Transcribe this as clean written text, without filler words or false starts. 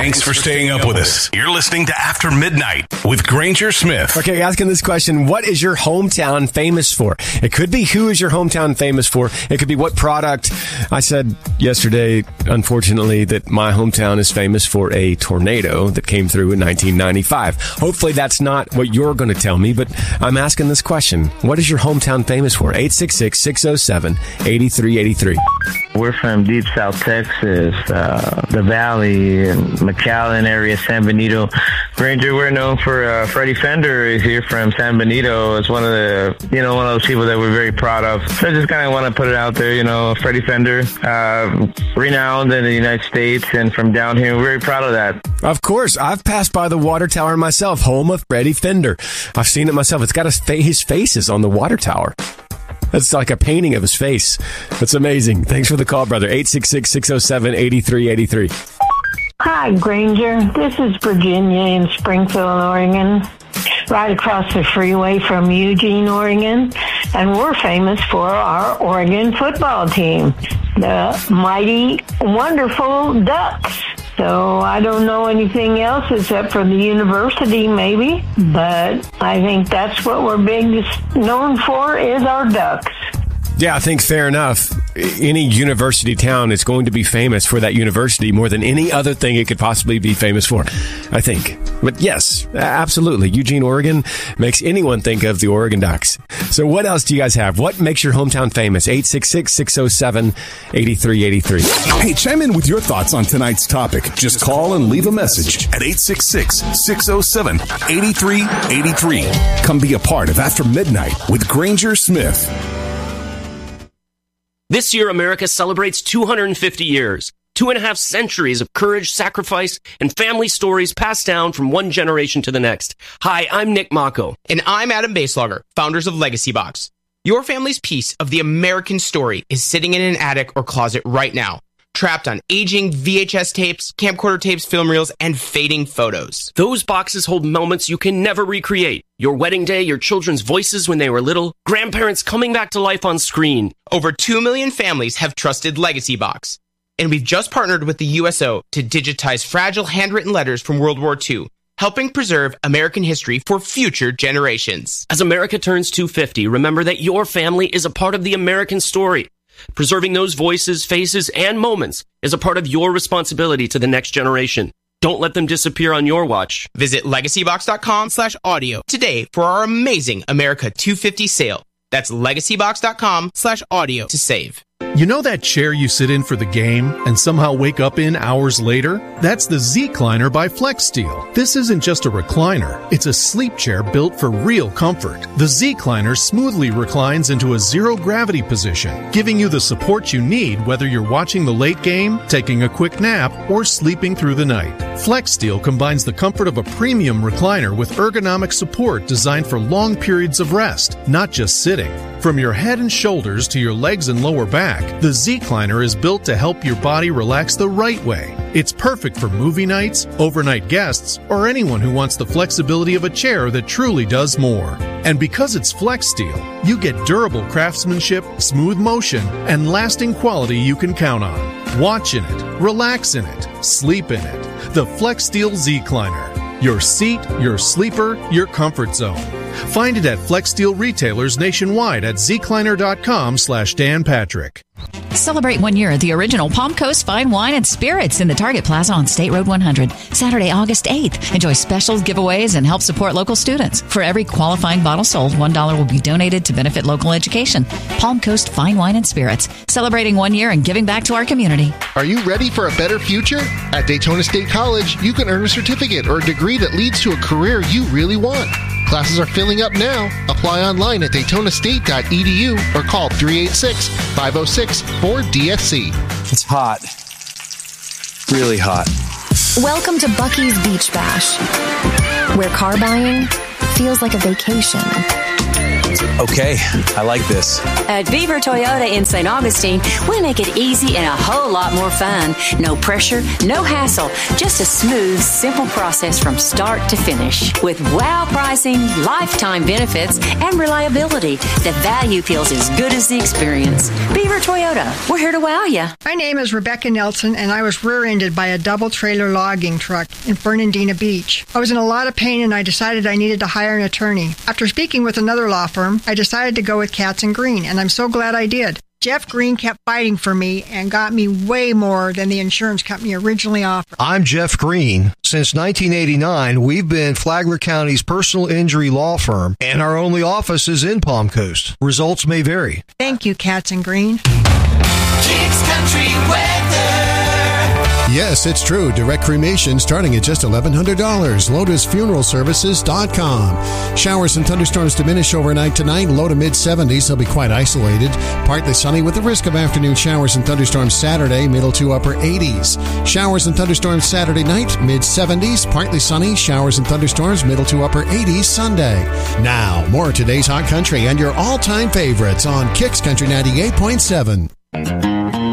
Thanks for staying up with us. You're listening to After Midnight with Granger Smith. Okay, asking this question, what is your hometown famous for? It could be who is your hometown famous for. It could be what product. I said yesterday, unfortunately, that my hometown is famous for a tornado that came through in 1995. Hopefully that's not what you're going to tell me, but I'm asking this question. What is your hometown famous for? 866-607-8383. We're from Deep South Texas, the Valley, and McAllen area, San Benito. Granger, we're known for Freddie Fender is here from San Benito. It's one of the, one of those people that we're very proud of. So I just kind of want to put it out there, Freddie Fender, renowned in the United States and from down here. We're very proud of that. Of course. I've passed by the water tower myself, home of Freddie Fender. I've seen it myself. It's got his faces on the water tower. That's like a painting of his face. That's amazing. Thanks for the call, brother. 866-607-8383. Hi, Granger. This is Virginia in Springfield, Oregon, right across the freeway from Eugene, Oregon. And we're famous for our Oregon football team, the mighty, wonderful Ducks. So I don't know anything else except for the university, maybe. But I think that's what we're biggest known for is our Ducks. Yeah, I think fair enough. Any university town is going to be famous for that university more than any other thing it could possibly be famous for, I think. But yes, absolutely. Eugene, Oregon makes anyone think of the Oregon Ducks. So what else do you guys have? What makes your hometown famous? 866-607-8383. Hey, chime in with your thoughts on tonight's topic. Just call and leave a message at 866-607-8383. Come be a part of After Midnight with Granger Smith. This year, America celebrates 250 years, 2.5 centuries of courage, sacrifice, and family stories passed down from one generation to the next. Hi, I'm Nick Mako. And I'm Adam Baselogger, founders of Legacy Box. Your family's piece of the American story is sitting in an attic or closet right now, trapped on aging VHS tapes, camcorder tapes, film reels, and fading photos. Those boxes hold moments you can never recreate. Your wedding day, your children's voices when they were little, grandparents coming back to life on screen. Over 2 million families have trusted Legacy Box. And we've just partnered with the USO to digitize fragile handwritten letters from World War II, helping preserve American history for future generations. As America turns 250, remember that your family is a part of the American story. Preserving those voices, faces, and moments is a part of your responsibility to the next generation. Don't let them disappear on your watch. Visit legacybox.com/audio today for our amazing America 250 sale. That's legacybox.com/audio to save. You know that chair you sit in for the game and somehow wake up in hours later? That's the Z-Cliner by FlexSteel. This isn't just a recliner. It's a sleep chair built for real comfort. The Z-Cliner smoothly reclines into a zero-gravity position, giving you the support you need whether you're watching the late game, taking a quick nap, or sleeping through the night. FlexSteel combines the comfort of a premium recliner with ergonomic support designed for long periods of rest, not just sitting. From your head and shoulders to your legs and lower back, the Z-Cliner is built to help your body relax the right way. It's perfect for movie nights, overnight guests, or anyone who wants the flexibility of a chair that truly does more. And because it's FlexSteel, you get durable craftsmanship, smooth motion, and lasting quality you can count on. Watch in it, relax in it, sleep in it. The FlexSteel Z-Cliner. Your seat, your sleeper, your comfort zone. Find it at FlexSteel retailers nationwide at zcliner.com/Dan Patrick. Celebrate 1 year at the original Palm Coast Fine Wine and Spirits in the Target Plaza on State Road 100, Saturday, August 8th. Enjoy specials, giveaways, and help support local students. For every qualifying bottle sold, $1 will be donated to benefit local education. Palm Coast Fine Wine and Spirits, celebrating 1 year and giving back to our community. Are you ready for a better future? At Daytona State College, you can earn a certificate or a degree that leads to a career you really want. Classes are filling up now. Apply online at daytonastate.edu or call 386-506-4DSC. It's hot. Really hot. Welcome to Buc-ee's Beach Bash, where car buying feels like a vacation. Okay, I like this. At Beaver Toyota in St. Augustine, we make it easy and a whole lot more fun. No pressure, no hassle, just a smooth, simple process from start to finish. With wow pricing, lifetime benefits, and reliability, the value feels as good as the experience. Beaver Toyota, we're here to wow you. My name is Rebecca Nelson, and I was rear-ended by a double-trailer logging truck in Fernandina Beach. I was in a lot of pain, and I decided I needed to hire an attorney. After speaking with another law firm, I decided to go with Katz & Green, and I'm so glad I did. Jeff Green kept fighting for me and got me way more than the insurance company originally offered. I'm Jeff Green. Since 1989, we've been Flagler County's personal injury law firm, and our only office is in Palm Coast. Results may vary. Thank you, Katz & Green. Kicks Country Weather. Yes, it's true. Direct cremation starting at just $1,100. LotusFuneralServices.com. Showers and thunderstorms diminish overnight tonight. Low to mid-70s. They'll be quite isolated. Partly sunny with the risk of afternoon showers and thunderstorms Saturday, middle to upper 80s. Showers and thunderstorms Saturday night, mid-70s. Partly sunny, showers and thunderstorms, middle to upper 80s Sunday. Now, more of today's Hot Country and your all-time favorites on Kicks Country 98.7.